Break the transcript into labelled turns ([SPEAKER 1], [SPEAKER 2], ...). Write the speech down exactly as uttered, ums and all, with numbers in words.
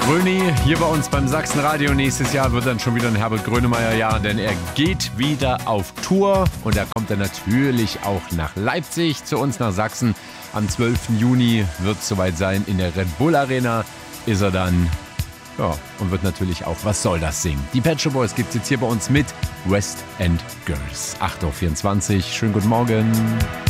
[SPEAKER 1] Gröni hier bei uns beim Sachsenradio. Nächstes Jahr wird dann schon wieder ein Herbert Grönemeyer-Jahr, denn er geht wieder auf Tour und da kommt er natürlich auch nach Leipzig zu uns nach Sachsen. Am zwölften Juni wird es soweit sein. In der Red Bull Arena ist er dann, ja, und wird natürlich auch Was soll das singen. Die Pet Shop Boys gibt es jetzt hier bei uns mit West End Girls. acht Uhr vierundzwanzig. Schönen guten Morgen.